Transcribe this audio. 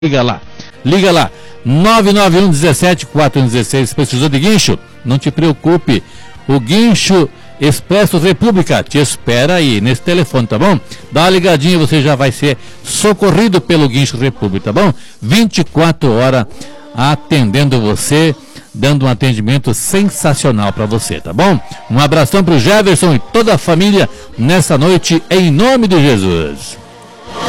Liga lá, 991 17 416. Precisou de guincho? Não te preocupe, o Guincho Expresso República te espera aí nesse telefone, tá bom? Dá uma ligadinha, você já vai ser socorrido pelo Guincho República, tá bom? 24 horas atendendo você, dando um atendimento sensacional para você, tá bom? Um abração pro Jefferson e toda a família nessa noite, em nome de Jesus.